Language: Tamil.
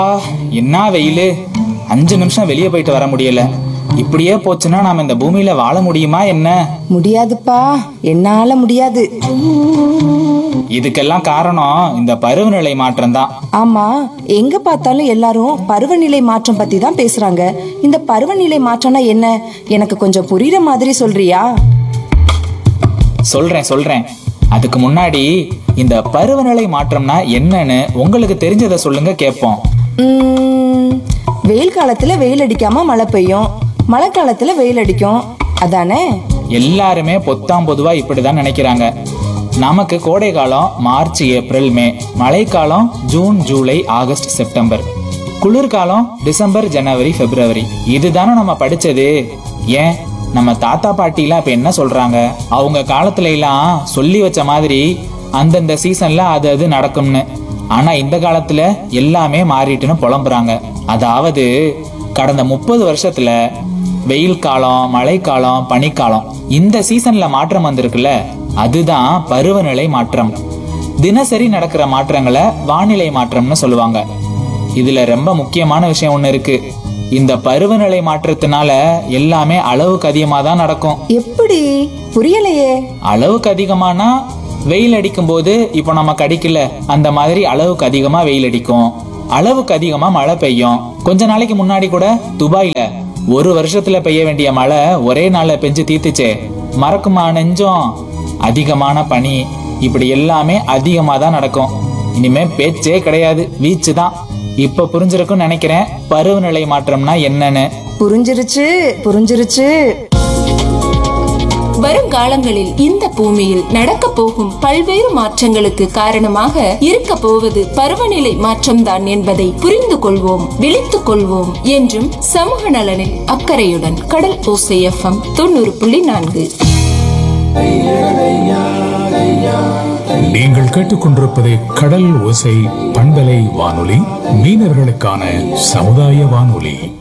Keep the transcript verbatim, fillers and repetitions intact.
என்ன வெயிலு! அஞ்சு நிமிஷம் வெளியே போயிட்டு வர முடியல. இப்படியே போச்சுன்னா நாம இந்த பூமியில வாழ முடியுமா என்ன? முடியாதுப்பா, என்னால முடியாது. இதுக்கெல்லாம் காரணம் இந்த பருவநிலை மாற்றம் தான். ஆமா, எங்க பார்த்தாலும் எல்லாரும் பருவநிலை மாற்றம் பத்தி தான் பேசுறாங்க. இந்த பருவநிலை மாற்றம்னா என்ன? எனக்கு கொஞ்சம் புரியுற மாதிரி சொல்றியா? சொல்றேன் சொல்றேன் அதுக்கு முன்னாடி இந்த பருவநிலை மாற்றம்னா என்னன்னு உங்களுக்கு தெரிஞ்சதை சொல்லுங்க கேட்போம். உம், வெயில் காலத்துல வெயில் அடிக்காம மழை பெய்யும், மழை காலத்துல வெயில் அடிக்கும், அதானே? எல்லாருமே பொத்தாம் பொதுவா இப்படிதான் நினைக்கிறாங்க. நமக்கு கோடை காலம் மார்ச் ஏப்ரல் மே, மழைக்காலம் ஜூன் ஜூலை ஆகஸ்ட் செப்டம்பர், குளிர்காலம் டிசம்பர் ஜனவரி பிப்ரவரி. இதுதானே நம்ம படிச்சது. ஏன் நம்ம தாத்தா பாட்டி எல்லாம் இப்ப என்ன சொல்றாங்க? அவங்க காலத்துல எல்லாம் சொல்லி வச்ச மாதிரி அந்தந்த சீசன்ல அது அது நடக்கும்னு. ஆனா இந்த காலத்துல எல்லாமே மாறிட்டுன்னு புலம்புறாங்க. அதாவது கடந்த முப்பது வருஷத்துல வெயில் காலம், மழைக்காலம், பனிக்காலம், இந்த சீசன்ல மாற்றம் வந்திருக்குல்ல, அதுதான் பருவநிலை மாற்றம். தினசரி நடக்கிற மாற்றங்களை வானிலை மாற்றம்னு சொல்லுவாங்க. இதுல ரொம்ப முக்கியமான விஷயம் ஒண்ணு இருக்கு. இந்த பருவநிலை மாற்றத்தினால எல்லாமே அளவுக்கு அதிகமா தான் நடக்கும். எப்படி? புரியலையே. அளவுக்கு அதிகமானா வெயில் அடிக்கும் போது இப்ப நமக்கு அடிக்கல, அந்த மாதிரி அளவுக்கு அதிகமா வெயில் அடிக்கும். அளவுக்கு அதிகமா மழை பெய்யும். கொஞ்ச நாளைக்கு முன்னாடி கூட துபாயில ஒரு வருஷத்துல பெய்ய வேண்டிய மழை ஒரே நாள்ல பெஞ்சு தீர்த்துச்சே, மறக்குமா நெஞ்சம்? அதிகமான பனி, இப்படி எல்லாமே அதிகமா தான் நடக்கும். இனிமே பேச்சே கிடையாது, வீச்சு தான். இப்ப புரிஞ்சிருக்கும்னு நினைக்கிறேன் பருவநிலை மாற்றம்னா என்னன்னு. புரிஞ்சிருச்சு புரிஞ்சிருச்சு. வருங்காலங்களில் இந்த பூமியில் நடக்க போகும் பல்வேறு மாற்றங்களுக்கு காரணமாக இருக்க போவது பருவநிலை மாற்றம்தான் என்பதை புரிந்து கொள்வோம், விழித்துக் கொள்வோம் என்றும் சமூக நலனில் அக்கறையுடன் கடல் ஓசை எஃப்எம் தொண்ணூறு புள்ளி நான்கு. நீங்கள் கேட்டுக்கொண்டிருப்பது கடல் ஓசை பண்பலை வானொலி, மீனவர்களுக்கான சமுதாய வானொலி.